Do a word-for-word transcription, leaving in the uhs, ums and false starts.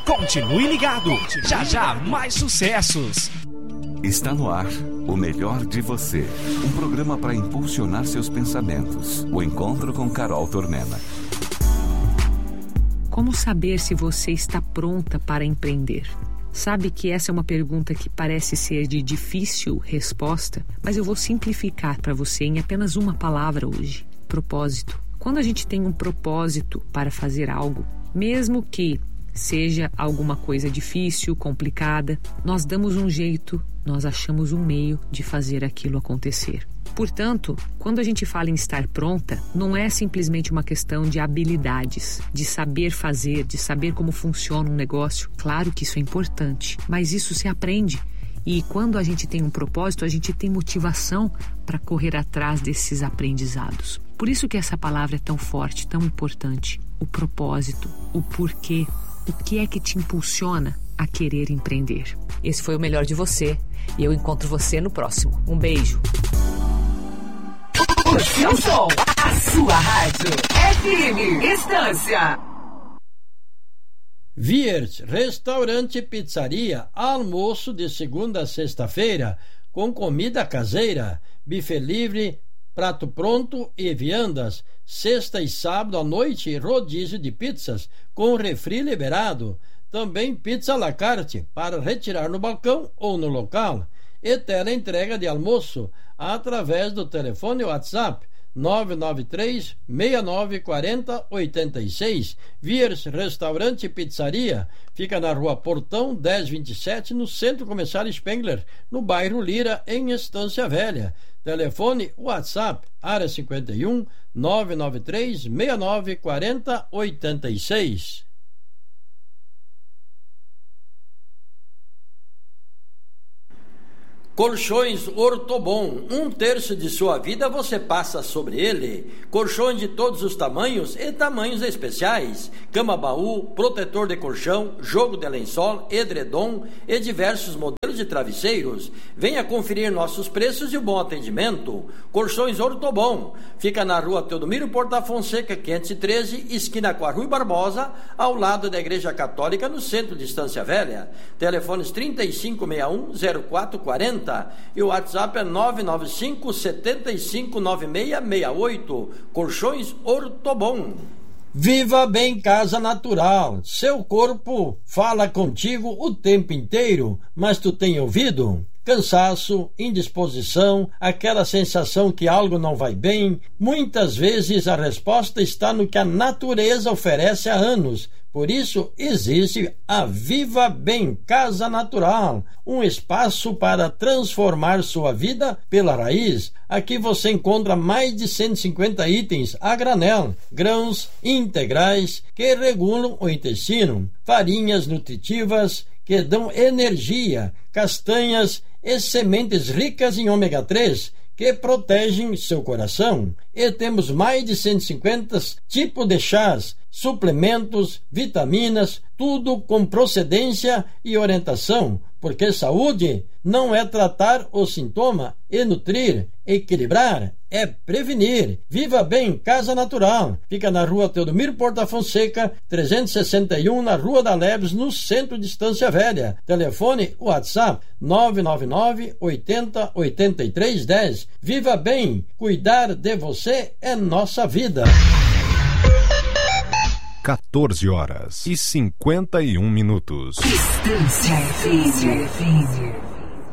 Continue ligado. Já já mais sucessos. Está no ar O Melhor de Você, um programa para impulsionar seus pensamentos. O encontro com Carol Tormena. Como saber se você está pronta para empreender? Sabe que essa é uma pergunta que parece ser de difícil resposta, mas eu vou simplificar para você em apenas uma palavra hoje: propósito. Quando a gente tem um propósito para fazer algo, mesmo que seja alguma coisa difícil, complicada, nós damos um jeito, nós achamos um meio de fazer aquilo acontecer. Portanto, quando a gente fala em estar pronta, não é simplesmente uma questão de habilidades, de saber fazer, de saber como funciona um negócio. Claro que isso é importante, mas isso se aprende. E quando a gente tem um propósito, a gente tem motivação para correr atrás desses aprendizados. Por isso que essa palavra é tão forte, tão importante. O propósito, o porquê, o que é que te impulsiona a querer empreender. Esse foi o Melhor de Você e eu encontro você no próximo. Um beijo. O seu som, a sua rádio, F M Estância. Viers, restaurante e pizzaria, almoço de segunda a sexta-feira, com comida caseira, buffet livre, prato pronto e viandas. Sexta e sábado à noite, rodízio de pizzas, com refri liberado. Também pizza à la carte, para retirar no balcão ou no local. E teleentrega de almoço, através do telefone WhatsApp nove nove três, seis nove quatro zero, oito seis. Viers Restaurante e Pizzaria fica na Rua Portão dez vinte e sete, no Centro Comercial Spengler, no bairro Lira, em Estância Velha. Telefone WhatsApp área cinquenta e um, nove nove três, seis nove quatro zero, oito seis. Colchões Ortobon, um terço de sua vida você passa sobre ele. Colchões de todos os tamanhos e tamanhos especiais. Cama-baú, protetor de colchão, jogo de lençol, edredom e diversos modelos de travesseiros. Venha conferir nossos preços e o bom atendimento. Colchões Ortobon, fica na Rua Teodomiro Porta Fonseca, quinhentos e treze, esquina com a Rui Barbosa, ao lado da Igreja Católica, no centro de Estância Velha. Telefones trinta e cinco sessenta e um, zero quatro quarenta e o WhatsApp é nove nove cinco, sete cinco, nove seis seis oito. Colchões Ortobon. Viva Bem Casa Natural. Seu corpo fala contigo o tempo inteiro, mas tu tem ouvido? Cansaço, indisposição, aquela sensação que algo não vai bem. Muitas vezes a resposta está no que a natureza oferece há anos. Por isso existe a Viva Bem Casa Natural, um espaço para transformar sua vida pela raiz. Aqui você encontra mais de cento e cinquenta itens a granel, grãos integrais que regulam o intestino, farinhas nutritivas que dão energia, castanhas e sementes ricas em ômega três que protegem seu coração. E temos mais de cento e cinquenta tipos de chás, suplementos, vitaminas, tudo com procedência e orientação, porque saúde não é tratar o sintoma e nutrir, equilibrar, é prevenir. Viva Bem Casa Natural, fica na Rua Teodomiro Porta Fonseca, trezentos e sessenta e um, na Rua da Leves, no centro de Estância Velha. Telefone WhatsApp nove nove nove, oitenta, oitenta e três, dez. Viva Bem, cuidar de você é nossa vida. quatorze horas e cinquenta e um minutos. Estância F M.